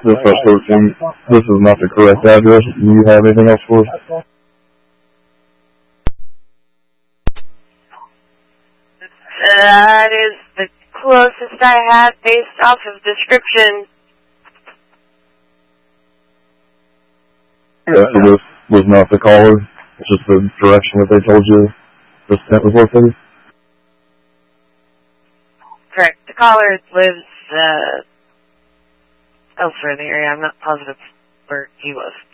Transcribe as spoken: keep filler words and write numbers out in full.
This is thirteen. This is not the correct address. Do you have anything else for us? That is the closest I have based off of description. Yeah, so this was not the caller. It's just the direction that they told you the tent was located? Correct. The caller lives uh, elsewhere in the area. I'm not positive where he was.